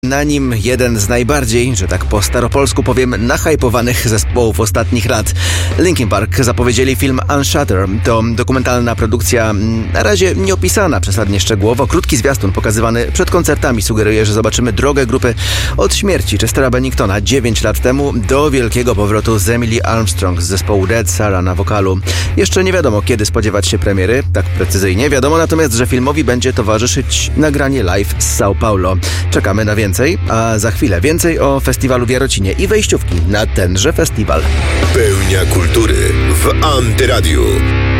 Na nim jeden z najbardziej, że tak po staropolsku powiem, nachajpowanych zespołów ostatnich lat. Linkin Park zapowiedzieli film Unshutter. To dokumentalna produkcja, na razie nieopisana przesadnie szczegółowo. Krótki zwiastun pokazywany przed koncertami sugeruje, że zobaczymy drogę grupy od śmierci Chestera Benningtona 9 lat temu do wielkiego powrotu z Emily Armstrong z zespołu Dead Sara na wokalu. Jeszcze nie wiadomo, kiedy spodziewać się premiery, tak precyzyjnie. Wiadomo natomiast, że filmowi będzie towarzyszyć nagranie live z São Paulo. Czekamy na więcej, a za chwilę więcej o festiwalu w Jarocinie i wejściówki na tenże festiwal. Pełnia kultury w Antyradiu.